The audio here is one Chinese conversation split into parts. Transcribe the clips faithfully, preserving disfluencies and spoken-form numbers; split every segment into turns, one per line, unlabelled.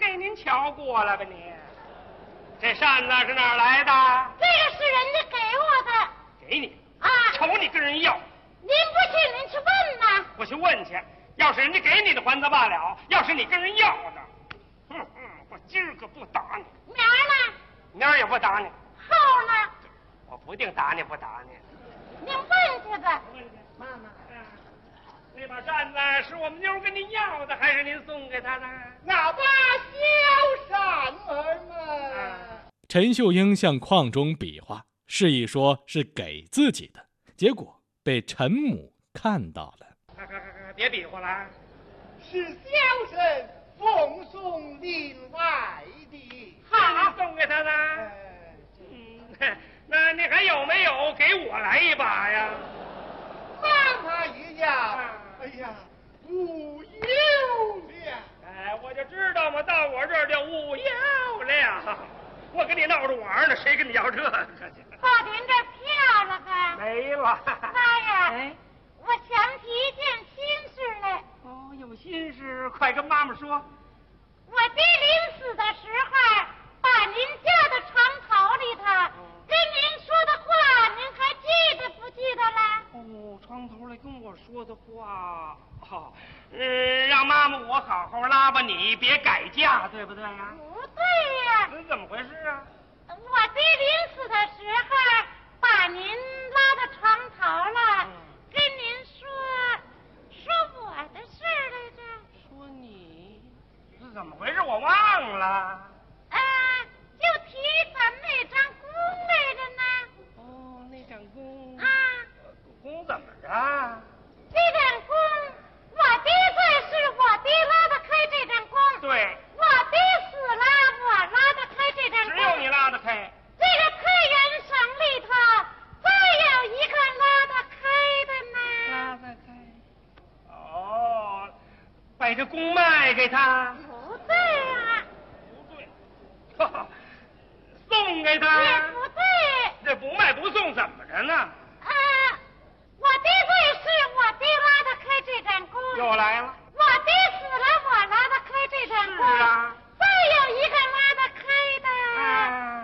哎，您瞧过了吧您？这扇子是哪儿来的？
这个是人家给我的。
给你
啊？
瞅你跟人要。
您不信，您去问呐。
我去问去。要是人家给你的还则罢了，要是你跟人要的，哼哼，我今儿个不打你。
明儿呢？
明儿也不打你。
后呢？
我不定打你不打你。
您问去吧。
问去，妈妈。那把扇子是我们妞跟您要的，还是您送给她的？
那把小扇儿嘛。
陈秀英向邝中比划，示意说是给自己的，结果被陈母看到了。
别比划了，
是小生奉送另外的。
好，送给他的。嗯，那你还有没有给我来一把呀？
妈妈一样。哎呀，无有了。
哎，我就知道嘛，到我这儿就无有了。我跟你闹着玩呢，谁跟你要这个去？
爸，您这票了吧？
没了。
妈呀！
哎，
我想起一件心事来。
哦，有心事，快跟妈妈说。
我爹临死的时候，把您家的床头里头跟您说的话，您还记得不记得了？
哦，床头里跟我说的话，哦，嗯，让妈妈我好好拉吧你，别改嫁，对不对呀？
不对呀。
那怎么回事啊？
我爹临死的时候，把您拉到床头了，嗯、跟您说说我的事来着。
说你是怎么回事？我忘了。
啊，就提咱们那张弓来着呢。
哦，那张弓。
啊。
弓怎么着？
这张弓，我爹在世，我爹拉得开这张弓。
对。
我爹死了，我拉得开这张弓。
只有你拉得开。
这个太原省里头，再有一个拉得开的呢。
拉得开。哦，把这弓卖给他。
不对啊。
不对。哈哈，送给他。
也不对。
这不卖不送怎么着呢？
啊，我爹在世，我爹拉得开这张弓。
又来了。
我爹死了，我拉得开这张弓。
是啊。
再有一个拉得开的。
啊。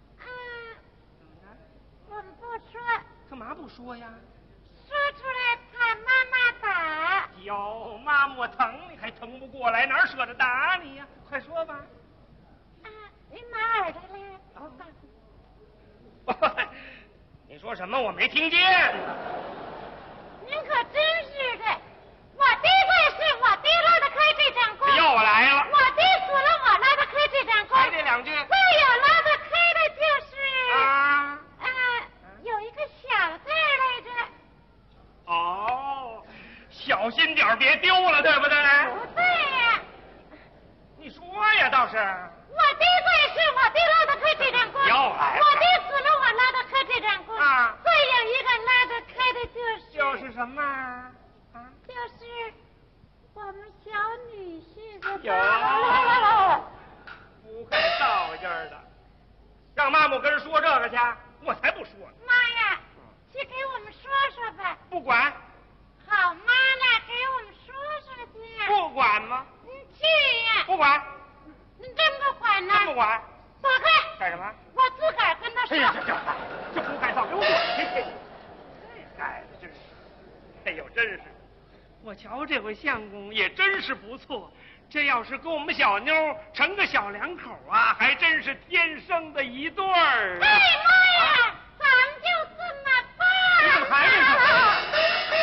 我们不说。
干嘛不说呀？
说出来怕妈妈打。
哟，妈妈我疼你还疼不过来，哪舍得打你呀？快说吧。
啊，您拿耳朵来。
哦，你说什么？我没听见。
您可真是的，我爹在世，我爹拉得开这张弓。
又来了。
我爹死了，我拉得开这张弓。
还这两句。
再有拉得开的就是。
啊。
啊，有一个小字来着。
哦，小心点别丢了，对不对？
不对呀。
你说呀，倒是。
我爹在世，我爹拉得开这张弓。
又来了。
我爹死了，我拉得开这张弓。
啊。
再有一个拉得开的就是。
就是什么？啊。
就是我们小女婿的。
有。不会造劲儿的，让妈妈我跟人说这个去，我才不说呢。
妈呀，去给我们说说吧。
不管。
好妈呢，给我们说说去。
不管吗？
你去呀。
不管。
你真不管呢？
真不管。
躲开。
干什么？
我自个儿跟他说。
哎呀，这这这胡改造，给我滚！这孩子真是，哎呦，真是，我瞧这回相公也真是不错。这要是跟我们小妞成个小两口啊，还真是天生的一对儿。
哎妈呀，啊、咱们就这么办。
你怎么还没说？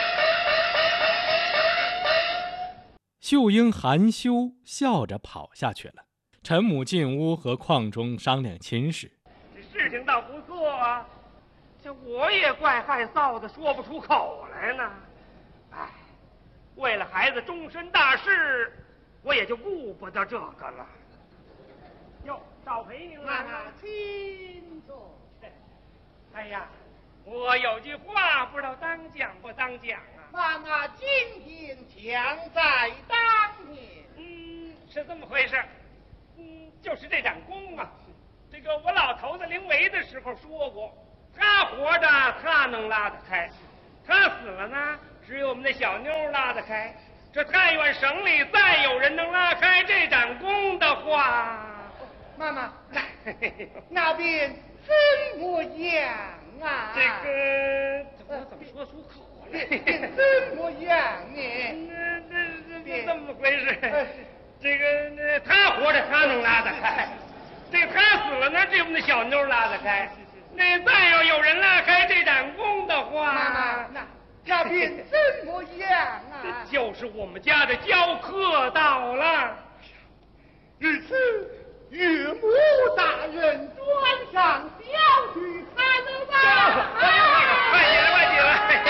秀英含羞笑着跑下去了。陈母进屋和邝中商量亲事。
这事情倒不错啊，这我也怪害臊的，说不出口来呢。哎，为了孩子终身大事，我也就顾不得这个了。哟，少陪您了。
请坐。
哎呀，我有句话不知道当讲不当讲啊。
妈妈今天强在当年。
嗯，是这么回事。嗯，就是这盏弓啊，这个我老头子临危的时候说过，他活着他能拉得开，他死了呢，只有我们那小妞拉得开。 这太原省里再有人能拉开这盏弓的话，
妈妈，那边怎么样啊？
这个我怎么说出口来？
怎么样呢？
这这这这么回事？这个他活着他能拉得开，这个他死了那只有那小妞拉得开。那再要有人拉开这盏弓的话，
妈妈，那那边怎么样啊？
就是我们家的教客到了。
日此岳母大人转上小去看了吧？
快起来，快起来！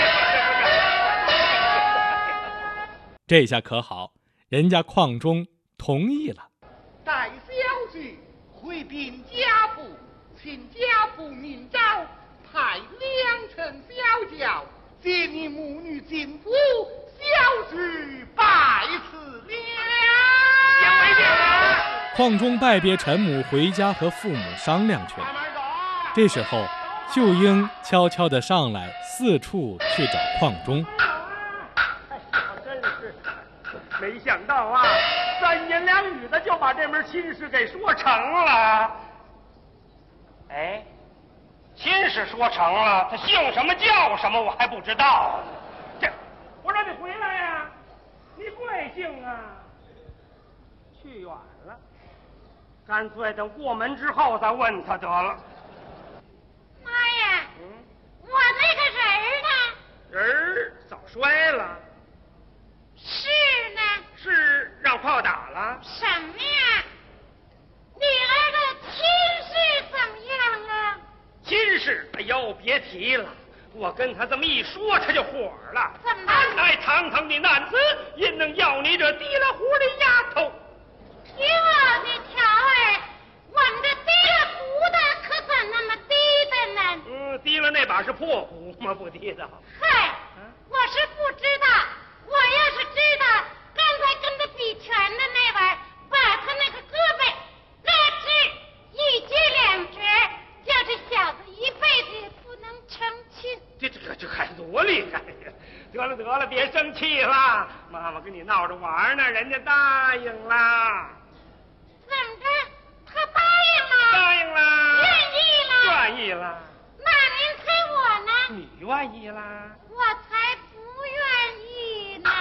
这下可好，人家邝中同意了。
待小婿回禀家父，请家父明诏，派两乘小轿接你母女进府，小婿拜辞了。
先回去了。
邝中拜别陈母回家和父母商量去了。这时候，秀英悄悄地上来，四处去找邝中。
真是没想到啊，三言两语的就把这门亲事给说成了。哎，亲事说成了，他姓什么叫什么我还不知道。这，我让你回来呀、啊，你贵姓啊？去远了，干脆等过门之后再问他得了。
妈呀，嗯，我那个人儿呢？
人儿早摔了。
是呢？
是让炮打了。
什么呀？女儿的亲事怎么样啊？
亲事，哎呦，别提了。我跟他这么一说，他就火了。
怎么？
哎，堂堂的男子，因能要你这提了壶的丫头。
哟，你瞧儿，我们这提了壶的可怎那么低的呢？
嗯，提了那把是破壶吗？不提的。
嗨，我是不知道。我要是知道，刚才跟他比拳的那位，把他那个胳膊拉直一截两折，叫这小子一辈子也不能成亲。
这这这还多厉害呀！得了得了，别生气了，妈妈跟你闹着玩呢，人家答应了。
怎么着？他答应了？
答应了。
愿意了？
愿意了。
那您猜我呢？
你愿意啦？
我才不愿意呢。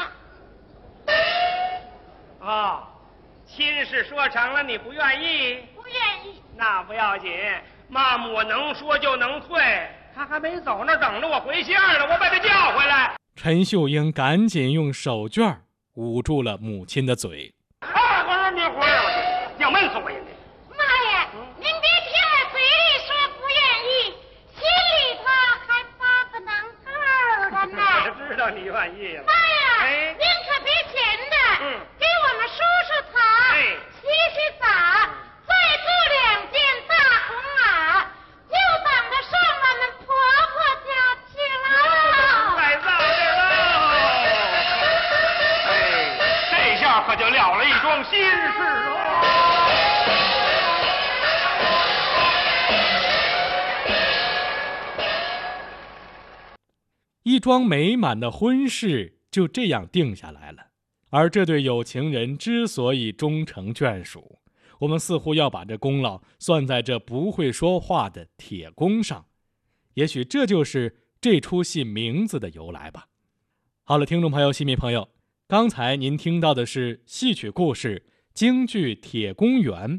哦，亲事说成了，你不愿意？
不愿意。
那不要紧，妈妈我能说就能退。他还没走那等着我回信儿呢，我把他叫回来。
陈秀英赶紧用手绢捂住了母亲的嘴。
啊，我说你回来，要闷死我也得。
妈呀，嗯、您别听我嘴里说不愿意，心里头还八个能头的呢。
我知道你愿意了。
妈呀，
哎，
您可别闲着，
嗯，
给我们梳梳头，
哎，
洗洗澡，再做两件大红袄，就等着上我们婆婆家去了。
太早点了。哎，这下可就了了一桩心事喽。
一桩美满的婚事就这样定下来了。而这对有情人之所以终成眷属，我们似乎要把这功劳算在这不会说话的铁公上。也许这就是这出戏名字的由来吧。好了，听众朋友、戏迷朋友，刚才您听到的是戏曲故事京剧《铁公园》。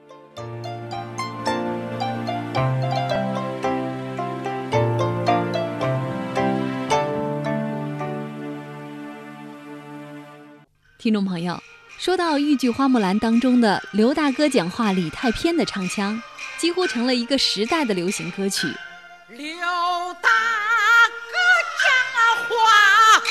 听众朋友，说到豫剧《花木兰》当中的刘大哥讲话李太偏的唱腔，几乎成了一个时代的流行歌曲。
刘大哥讲话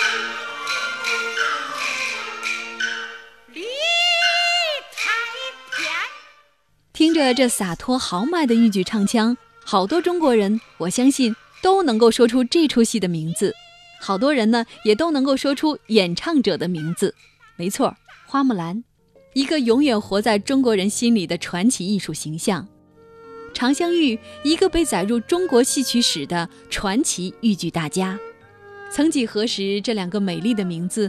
李太偏，
听着这洒脱豪迈的豫剧唱腔，好多中国人，我相信都能够说出这出戏的名字，好多人呢也都能够说出演唱者的名字。没错，花木兰，一个永远活在中国人心里的传奇艺术形象；常香玉，一个被载入中国戏曲史的传奇豫剧大家。曾几何时，这两个美丽的名字